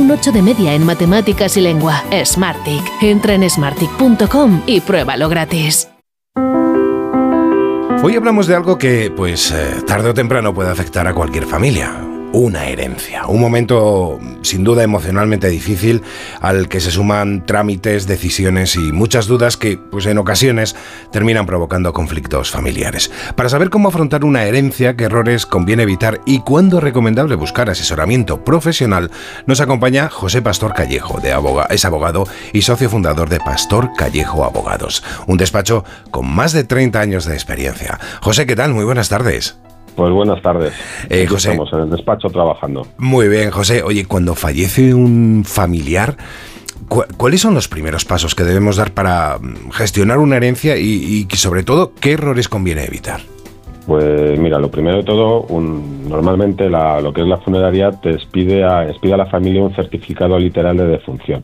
un 8 de media en matemáticas y lengua. Smartick. Entra en smartick.com y pruébalo gratis. Hoy hablamos de algo que, tarde o temprano puede afectar a cualquier familia. Una herencia, un momento sin duda emocionalmente difícil al que se suman trámites, decisiones y muchas dudas que, en ocasiones, terminan provocando conflictos familiares. Para saber cómo afrontar una herencia, qué errores conviene evitar y cuándo es recomendable buscar asesoramiento profesional, nos acompaña José Pastor Callejo, es abogado y socio fundador de Pastor Callejo Abogados, un despacho con más de 30 años de experiencia. José, ¿qué tal? Muy buenas tardes. Pues buenas tardes. José, estamos en el despacho trabajando. Muy bien, José. Oye, cuando fallece un familiar, ¿cuáles son los primeros pasos que debemos dar para gestionar una herencia y sobre todo, qué errores conviene evitar? Pues mira, lo primero de todo, normalmente lo que es la funeraria te pide a la familia un certificado literal de defunción.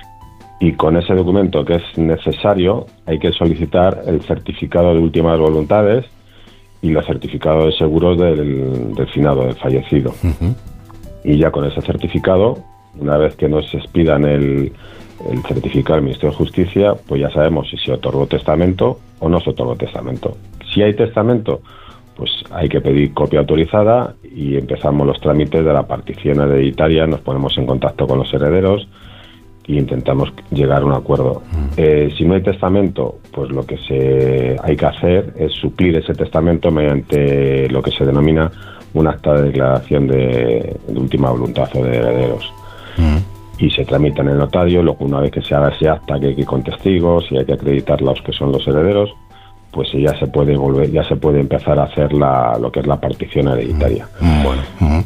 Y con ese documento que es necesario, hay que solicitar el certificado de últimas voluntades y los certificados de seguros del finado, del fallecido. Uh-huh. Y ya con ese certificado, una vez que nos expidan el certificado del Ministerio de Justicia, pues ya sabemos si se otorgó testamento o no se otorgó testamento. Si hay testamento, pues hay que pedir copia autorizada y empezamos los trámites de la partición hereditaria, nos ponemos en contacto con los herederos y intentamos llegar a un acuerdo. Si no hay testamento, pues lo que hay que hacer es suplir ese testamento mediante lo que se denomina un acta de declaración de última voluntad o de herederos. Y se tramita en el notario. Luego, una vez que se haga ese acta, que hay que ir con testigos y hay que acreditar los que son los herederos, pues ya se puede empezar a hacer lo que es la partición hereditaria. Bueno,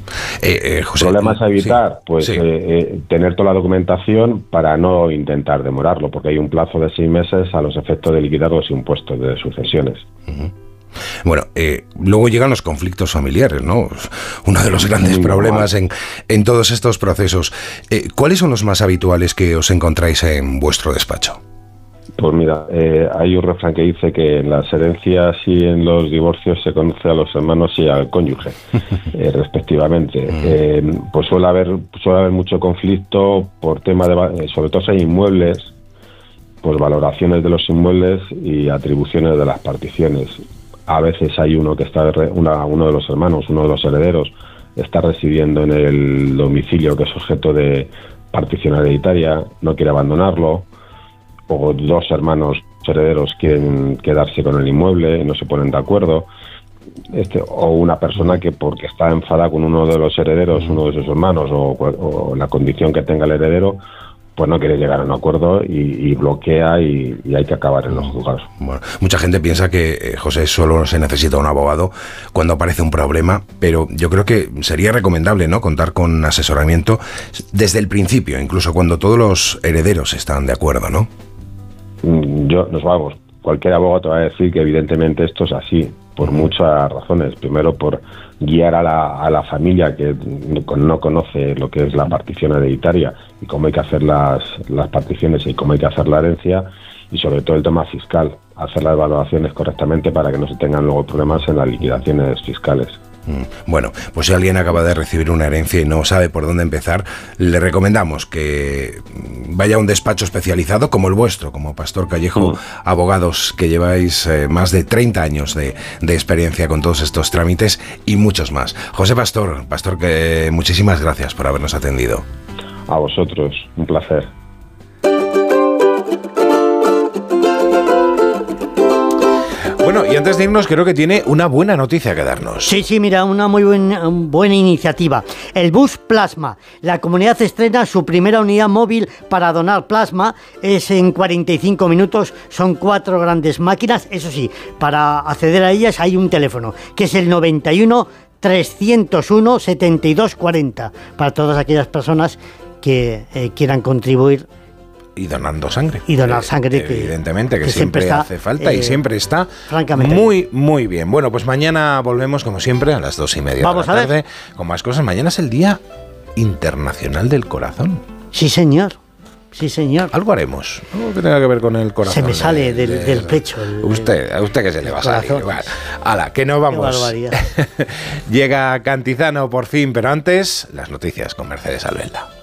José, problemas a evitar, sí. Tener toda la documentación para no intentar demorarlo, porque hay un plazo de 6 meses a los efectos de liquidar los impuestos de sucesiones. Uh-huh. Bueno, luego llegan los conflictos familiares, ¿no? Uno de los grandes problemas en todos estos procesos. ¿Cuáles son los más habituales que os encontráis en vuestro despacho? Pues mira, hay un refrán que dice que en las herencias y en los divorcios se conoce a los hermanos y al cónyuge, respectivamente. Pues suele haber mucho conflicto por tema de, sobre todo si hay inmuebles, pues valoraciones de los inmuebles y atribuciones de las particiones. A veces hay uno que está, uno de los hermanos, uno de los herederos, está residiendo en el domicilio que es objeto de partición hereditaria, no quiere abandonarlo, o 2 hermanos herederos quieren quedarse con el inmueble, no se ponen de acuerdo, o una persona que porque está enfadada con uno de los herederos, uno de sus hermanos, o la condición que tenga el heredero, pues no quiere llegar a un acuerdo y bloquea y hay que acabar en los juzgados. Bueno, mucha gente piensa que, José, solo se necesita un abogado cuando aparece un problema, pero yo creo que sería recomendable, ¿no?, contar con asesoramiento desde el principio, incluso cuando todos los herederos están de acuerdo, ¿no? Cualquier abogado te va a decir que evidentemente esto es así, por muchas razones. Primero, por guiar a la familia que no conoce lo que es la partición hereditaria y cómo hay que hacer las particiones y cómo hay que hacer la herencia, y sobre todo el tema fiscal, hacer las valoraciones correctamente para que no se tengan luego problemas en las liquidaciones fiscales. Bueno, pues si alguien acaba de recibir una herencia y no sabe por dónde empezar, le recomendamos que vaya a un despacho especializado como el vuestro, como Pastor Callejo Abogados, que lleváis más de 30 años de experiencia con todos estos trámites y muchos más. José Pastor, que muchísimas gracias por habernos atendido. A vosotros, un placer. Bueno, y antes de irnos, creo que tiene una buena noticia que darnos. Sí, mira, una muy buena iniciativa. El bus Plasma. La comunidad estrena su primera unidad móvil para donar plasma. Es en 45 minutos. Son 4 grandes máquinas. Eso sí, para acceder a ellas hay un teléfono, que es el 91 301 7240. Para todas aquellas personas que quieran contribuir. Y donando sangre. Y donar sangre. Evidentemente, que siempre hace falta y siempre está francamente muy, muy bien. Bueno, pues mañana volvemos, como siempre, a las 2:30 de la tarde, con más cosas. Mañana es el Día Internacional del Corazón. Sí, señor. Sí, señor. Algo haremos. Algo que tenga que ver con el corazón. Se me sale del pecho. A usted que se le va a salir. Bueno, hala, que nos vamos. Llega Cantizano por fin, pero antes, las noticias con Mercedes Albelda.